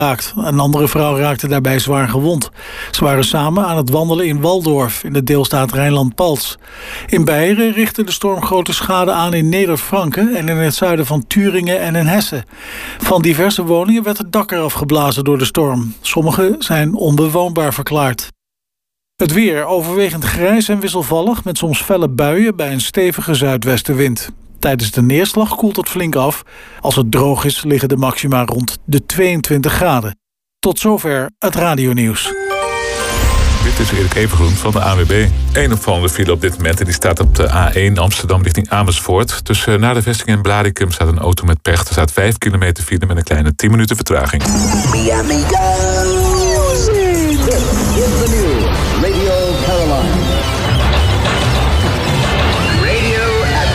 geraakt. Een andere vrouw raakte daarbij zwaar gewond. Ze waren samen aan het wandelen in Walldorf in de deelstaat Rijnland-Palts. In Beieren richtte de storm grote schade aan in Neder-Franken en in het zuiden van Turingen en in Hessen. Van diverse woningen werd het dak eraf geblazen door de storm. Sommige zijn onbewoonbaar verklaard. Het weer overwegend grijs en wisselvallig met soms felle buien bij een stevige zuidwestenwind. Tijdens de neerslag koelt het flink af. Als het droog is liggen de maxima rond de 22 graden. Tot zover het radionieuws. Dit is Erik Evengroen van de ANWB. Eén opvallende file op dit moment en die staat op de A1 Amsterdam richting Amersfoort. Tussen na de vesting en Blaricum staat een auto met pech. Er staat 5 kilometer file met een kleine 10 minuten vertraging. Mi amigo.